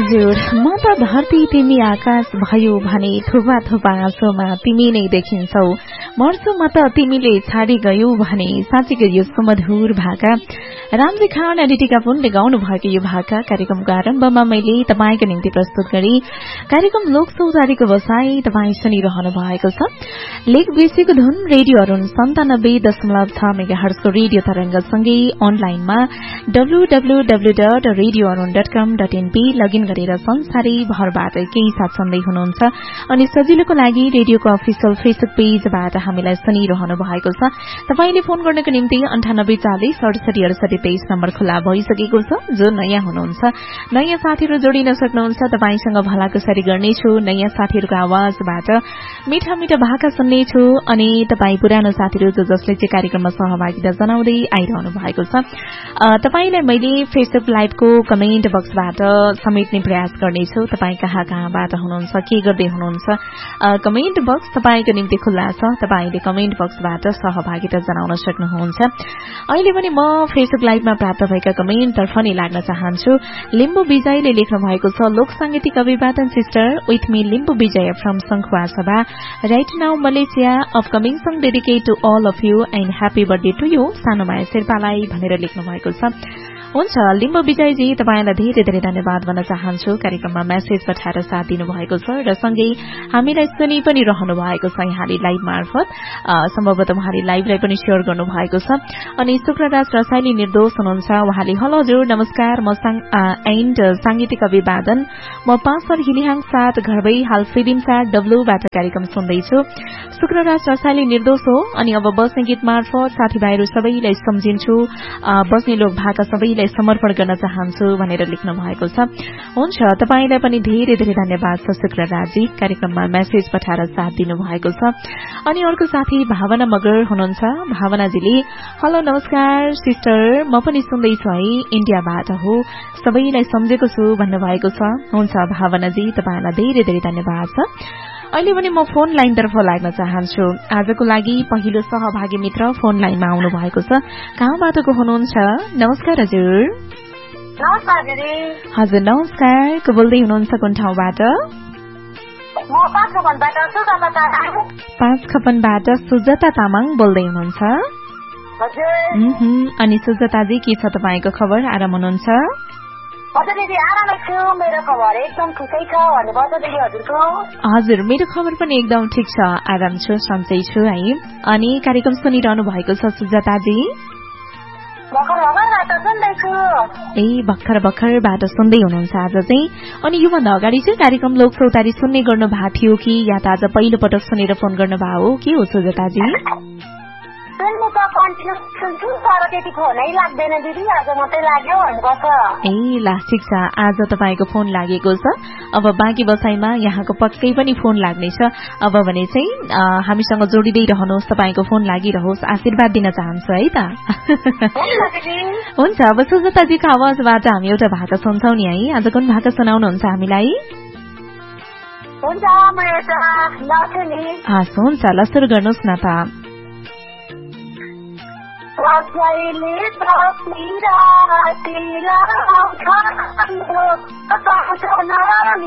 हजुर म त धरती तिमी आकाश भयो भने थुपा थुपा आँसुमा तिमी नै देखिन्छौ मर्छु म त तिमीले छाडी गयौ भने साँच्चीकै यो सुमधुर भाका रामजी खान अनि टिकापुनले गाउनु भएको यो भाका कार्यक्रमको आरम्भमा मैले तपाईको निम्ति प्रस्तुत गरी कार्यक्रम लोक सौदारीको बसाई तपाई सुनिरहनु भएको छ। लेक बेसीको धुन रेडियो अरुण 97.6 मेगाहर्जको रेडियो तरंगसँगै अनलाइनमा www.radioarun.com.np लगइन गरेर संसारै भरबाट केही साथ सुन्दै हुनुहुन्छ अनि सजिलोको लागि रेडियोको अफिसियल फेसबुक पेजबाट हामीलाई सुनिरहनु भएको छ। तपाईले फोन गर्नको निम्ति 9840686823 नम्बर खुला भइसकेको छ। जो नयाँ हुनुहुन्छ नयाँ साथीहरु जोडिन सक्नुहुन्छ। तपाईसँग भलाकुसारी गर्नेछु, नयाँ साथीहरुको आवाजबाट मीठा मीठा भाका सुन्नेछु अनि तपाई पुरानो साथीहरु जसले चाहिँ कार्यक्रममा सहभागिता जनाउँदै आइरहनु भएको छ तपाईलाई मैले फेसबुक लाइभको कमेन्ट बक्सबाट समेट्ने प्रयास गर्नेछु। तपाई कहाँबाट हुनुहुन्छ, के गर्दै हुनुहुन्छ, कमेन्ट बक्स तपाईको निम्ति खुल्ला छ। तपाईले कमेन्ट बक्सबाट सहभागिता जनाउन सक्नुहुन्छ। अहिले पनि म फेसबुक लाइभमा प्राप्त भएका कमेन्ट तर्फ नै लाग्न चाहन्छु। लिम्बु विजयले लेख्नु भएको छ, लोक सांगीतिक अभिवादन sister with me Limbu Vijay from संखुवा सभा right now Malaysia upcoming song dedicate to all of you and happy birthday to you सानोमाया शेर्पालाई भनेर लेख्नु भएको छ। हुन्छ लिम्बु विजयजी तपाईलाई धेरै धेरै धन्यवाद भन्न चाहन्छु। कार्यक्रममा मेसेज पठाएर साथ दिनु भएको छ र सँगै हामीलाई सुनि पनि रहनु भएको छ यहाँले लाइभ मार्फत। सम्भवतः उहाँले लाइभलाई पनि शेयर गर्नु भएको छ। अनि शुक्रराज रसाइली निर्दोष हुनुहुन्छ, उहाँले हेलो हजुर नमस्कार म सांगीतिक अभिवादन म पासर हिलिहाङ साथ घरबै हाल फिदिमसा डब्लुबाट कार्यक्रम सुन्दैछु। शुक्रराज रसाइली निर्दोष हो अनि अब बस्ने गीत मार्फत साथीभाइहरू सबैलाई सम्झिन्छु, बस्ने लोक भाका सबैलाई समर्पण गर्न चाहन्छु भनेर लेख्नु भएको छ। हुन्छ तपाईलाई पनि धेरै धेरै धन्यवाद छ शुक्रराजी कार्यक्रममा मेसेज पठाएर साथ दिनु भएको छ। अनि अर्को साथी भावना मगर हुनुहुन्छ, भावनाजीले हेलो नमस्कार सिस्टर म पनि सुन्दैछु है इन्डियाबाट हो सबैलाई सम्झेको छु भन्नुभएको छ। हुन्छ भावनाजी तपाईलाई धेरै धेरै धन्यवाद छ। अहिले पनि म फोन लाइन तर्फ लाग्न चाहन्छु। आजको लागि पहिलो सहभागी मित्र फोन लाइनमा आउनु भएको छ। कहाँबाट को हुनुहुन्छ? नमस्कार हजुर। नमस्कार दिदी। हजुर नमस्कार, को बोल्दै हुनुहुन्छ, कुन ठाउँबाट? म पाँचखपनबाट सुजता तामाङ बोल्दै हुनुहुन्छ। हजुर। अनि सुजताजी के छ तपाईको खबर, आराम हुनुहुन्छ? हजुर दिदी आरामै छु, मेरो खबर एकदम ठिकै छ भन्नुपर्छ दिदी हजुरको। हजुर मेरो खबर पनि एकदम ठिक छ, आराम छु, सन्चै छु है। अनि कार्यक्रम सुनिरहनु भएको छ सुजाताजी? भर्खर भर्खरबाट सुन्दै हुनुहुन्छ आज चाहिँ। अनि योभन्दा अगाडि चाहिँ कार्यक्रम लोक सौतारी सुन्ने गर्नु भएको थियो कि या त आज पहिलो पटक सुनेर फोन गर्नु भयो हो, के हो सुजाताजी? ए ला ठिक छ, आज तपाईको फोन लागेको छ। अब बाँकी बसाइमा यहाँको पक्कै पनि फोन लाग्नेछ। अब भने चाहिँ हामीसँग जोडिँदै रहनुहोस्, तपाईको फोन लागिरहोस्, आशीर्वाद दिन चाहन्छु है त। हुन्छ अब सुजाताजीको आवाजबाट हामी एउटा भाका सुन्छौं नि है। आज कुन भाका सुनाउनुहुन्छ हामीलाई? हुन्छ ल सुरु गर्नुहोस् न त। कसैले तस्बिर